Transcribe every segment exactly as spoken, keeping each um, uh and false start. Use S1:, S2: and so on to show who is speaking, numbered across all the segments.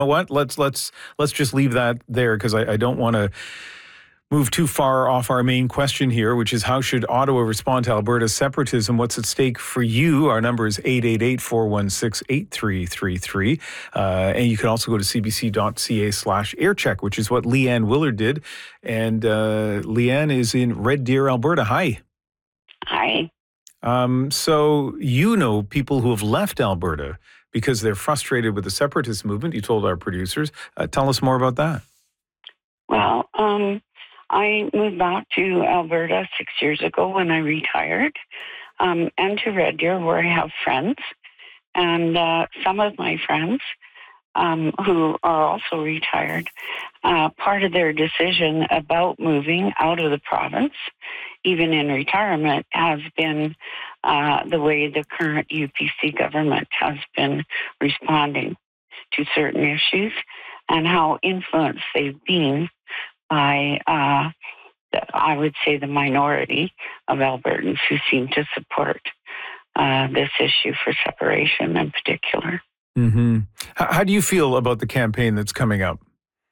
S1: know what? Let's let's let's just leave that there because I, I don't want to move too far off our main question here, which is how should Ottawa respond to Alberta's separatism? What's at stake for you? Our number is eight eight eight, four one six, eight three three three. Uh, and you can also go to cbc.ca slash aircheck, which is what Leanne Willard did. And uh, Leanne is in Red Deer, Alberta. Hi.
S2: Hi.
S1: Um, so you know people who have left Alberta because they're frustrated with the separatist movement, you told our producers. Uh, tell us more about that.
S2: Well, um, I moved back to Alberta six years ago when I retired, um, and to Red Deer where I have friends. And uh, some of my friends um, who are also retired, uh, part of their decision about moving out of the province, even in retirement, has been uh, the way the current U P C government has been responding to certain issues and how influenced they've been by, uh, the, I would say, the minority of Albertans who seem to support uh, this issue for separation in particular.
S1: Mm-hmm. How, how do you feel about the campaign that's coming up?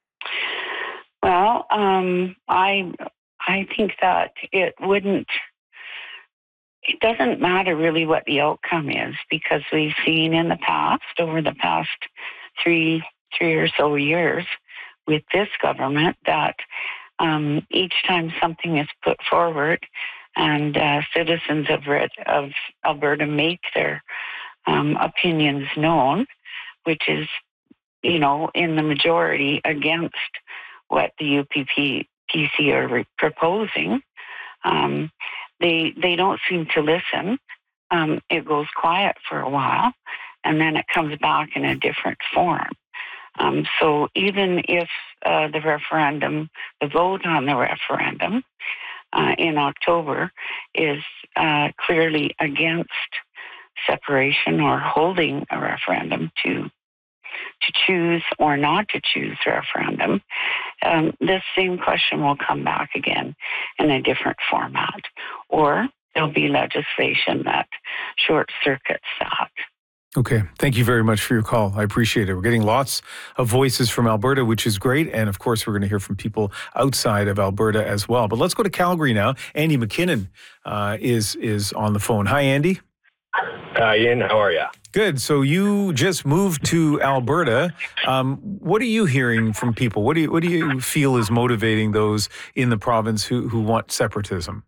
S2: Well, um, I I think that it wouldn't, it doesn't matter really what the outcome is, because we've seen in the past, over the past three, three or so years with this government, that um, each time something is put forward and uh, citizens of, Red, of Alberta make their um, opinions known, which is, you know, in the majority against what the U P P P C are re- proposing, um, they they don't seem to listen. Um, it goes quiet for a while, and then it comes back in a different form. Um, so even if uh, the referendum, the vote on the referendum uh, in October is uh, clearly against separation or holding a referendum to to choose or not to choose the referendum, um, this same question will come back again in a different format, or there'll be legislation that short circuits that.
S1: Okay. Thank you very much for your call. I appreciate it. We're getting lots of voices from Alberta, which is great. And of course, we're going to hear from people outside of Alberta as well. But let's go to Calgary now. Andy McKinnon uh, is is on the phone. Hi, Andy.
S3: Hi, Ian. How are you?
S1: Good. So you just moved to Alberta. Um, what are you hearing from people? What do you what do you feel is motivating those in the province who, who want separatism?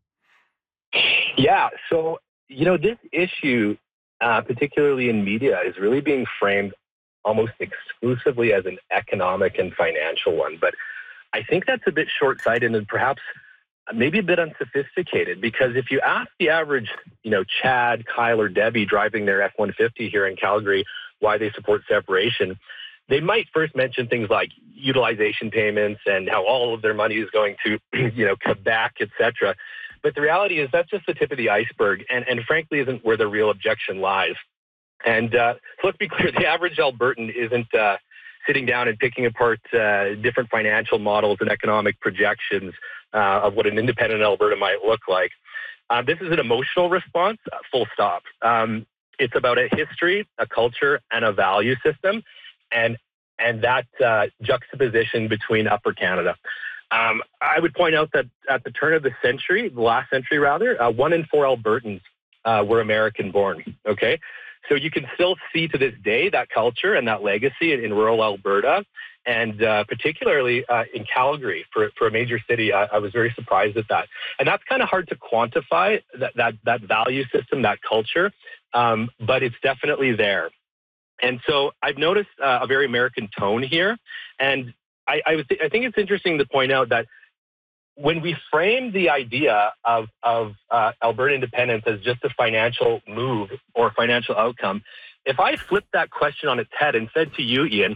S3: Yeah. So, you know, this issue, uh, particularly in media, is really being framed almost exclusively as an economic and financial one. But I think that's a bit short-sighted and perhaps maybe a bit unsophisticated, because if you ask the average, you know, Chad, Kyle, or Debbie driving their F one fifty here in Calgary why they support separation, they might first mention things like utilization payments and how all of their money is going to, you know, Quebec, et cetera. But the reality is that's just the tip of the iceberg, and, and frankly isn't where the real objection lies. And uh, so let's be clear, the average Albertan isn't uh, sitting down and picking apart uh, different financial models and economic projections uh, of what an independent Alberta might look like. Uh, this is an emotional response, uh, full stop. Um, it's about a history, a culture, and a value system, and and that uh, juxtaposition between Upper Canada. Um, I would point out that at the turn of the century, the last century rather, uh, one in four Albertans uh, were American-born, okay? So you can still see to this day that culture and that legacy in, in rural Alberta, and uh, particularly uh, in Calgary, for, for a major city. I, I was very surprised at that. And that's kind of hard to quantify, that, that, that value system, that culture, um, but it's definitely there. And so I've noticed uh, a very American tone here, and I, I, was th- I think it's interesting to point out that when we frame the idea of, of uh, Alberta independence as just a financial move or financial outcome, if I flipped that question on its head and said to you, Ian,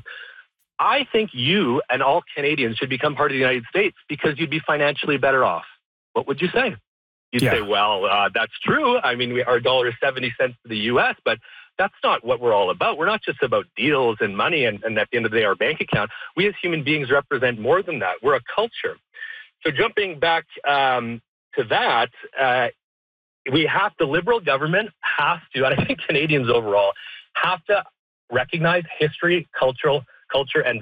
S3: I think you and all Canadians should become part of the United States because you'd be financially better off, what would you say? You'd
S1: Yeah.
S3: say, well, uh, that's true. I mean, we, our dollar is seventy cents to the U S, but that's not what we're all about. We're not just about deals and money and, and at the end of the day, our bank account. We as human beings represent more than that. We're a culture. So jumping back um, to that, uh, we have, the Liberal government has to, and I think Canadians overall, have to recognize history, cultural, culture, and